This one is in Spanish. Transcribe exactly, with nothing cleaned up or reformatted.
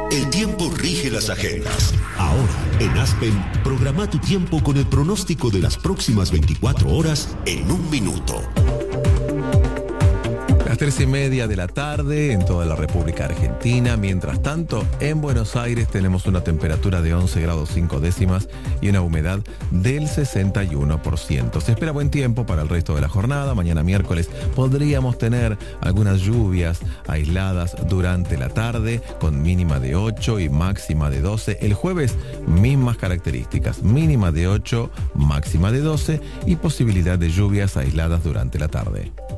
El tiempo rige las agendas. Ahora, en Aspen, programa tu tiempo con el pronóstico de las próximas veinticuatro horas en un minuto. Las tres y media de la tarde en toda la República Argentina. Mientras tanto, en Buenos Aires tenemos una temperatura de once grados cinco décimas y una humedad del sesenta y uno por ciento. Se espera buen tiempo para el resto de la jornada. Mañana miércoles podríamos tener algunas lluvias aisladas durante la tarde con mínima de ocho y máxima de doce. El jueves, mismas características, mínima de ocho, máxima de doce y posibilidad de lluvias aisladas durante la tarde.